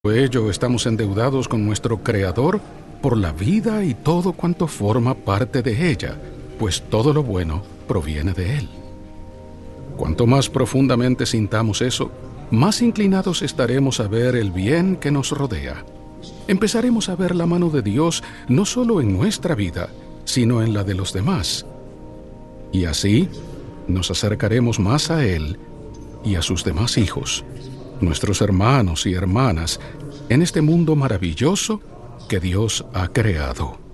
Por ello estamos endeudados con nuestro Creador por la vida y todo cuanto forma parte de ella, pues todo lo bueno proviene de Él. Cuanto más profundamente sintamos eso, más inclinados estaremos a ver el bien que nos rodea. Empezaremos a ver la mano de Dios no solo en nuestra vida, sino en la de los demás. Y así nos acercaremos más a Él y a sus demás hijos, nuestros hermanos y hermanas, en este mundo maravilloso que Dios ha creado.